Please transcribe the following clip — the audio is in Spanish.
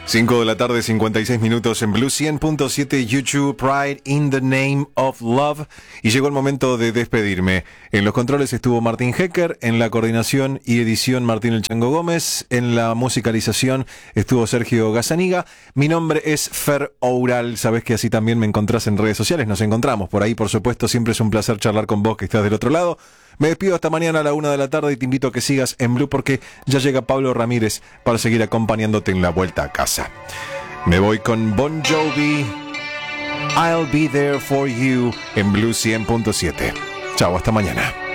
5 de la tarde, 56 minutos en Blue 100.7 YouTube, Pride in the Name of Love. Y llegó el momento de despedirme. En los controles estuvo Martín Hecker, en la coordinación y edición Martín El Chango Gómez, en la musicalización estuvo Sergio Gazzaniga. Mi nombre es Fer Oural, sabés que así también me encontrás en redes sociales, nos encontramos por ahí, por supuesto, siempre es un placer charlar con vos que estás del otro lado. Me despido hasta mañana a la 1 de la tarde y te invito a que sigas en Blue porque ya llega Pablo Ramírez para seguir acompañándote en la vuelta a casa. Me voy con Bon Jovi, I'll Be There For You en Blue 100.7. Chao, hasta mañana.